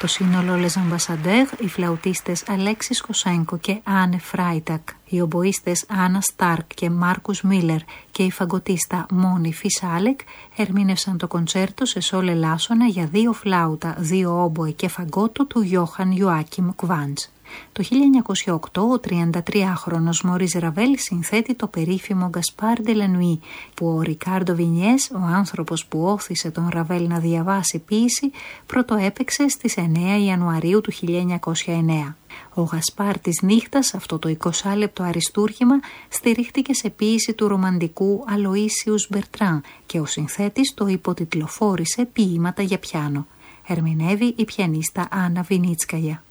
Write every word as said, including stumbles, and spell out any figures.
Το σύνολο Les Ambassadeurs, οι φλαουτίστες Αλέξης Κοσένκο και Άνε Φράιτακ, οι ομποίστες Άννα Στάρκ και Μάρκους Μίλερ και η φαγκοτίστα Μόνη Φισάλεκ ερμήνευσαν το κοντσέρτο σε σόλ ελάσσονα για δύο φλάουτα, δύο όμποε και φαγκότο του Γιώχαν Ιωάκιμ Κβάντς. Το χίλια εννιακόσια οκτώ ο τριαντατριάχρονος Μωρίς Ραβέλ συνθέτει το περίφημο Γκασπάρ ντε ლა Νουί, που ο Ρικάρντο Βινιές, ο άνθρωπος που όθησε τον Ραβέλ να διαβάσει ποίηση, πρωτοέπαιξε στις εννέα Ιανουαρίου του χίλια εννιακόσια εννέα. Ο Γασπάρ της νύχτας, αυτό το εικοσάλεπτο αριστούργημα, στηρίχτηκε σε ποίηση του ρομαντικού Αλοΐσιους Μπερτράν και ο συνθέτης το υποτιτλοφόρησε ποίηματα για πιάνο. Ερμηνεύει η πιανίστα Άννα Βινίτσκαγια.